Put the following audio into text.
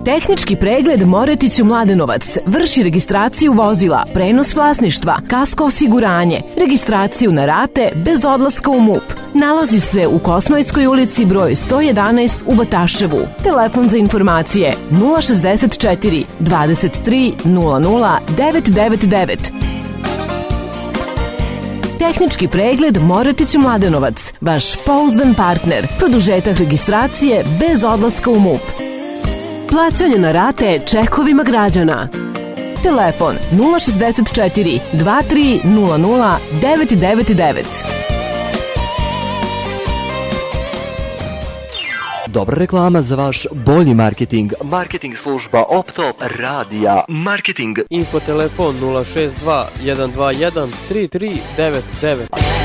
Tehnički pregled Moretiću Mladenovac vrši registraciju vozila, prenos vlasništva, kasko osiguranje, registraciju na rate bez odlaska u MUP. Nalazi se u Kosmajskoj ulici broj 111 u Bataševu. Telefon za informacije 064 23 00 999. Tehnički pregled Moretić Mladenovac, vaš pouzdan partner. Produžetak registracije bez odlaska u MUP. Plaćanje na rate čekovima građana. Telefon 064 23 00 999. Dobra reklama za vaš bolji marketing. Marketing služba Optop Radija. Marketing. Info telefon 062 121 3399.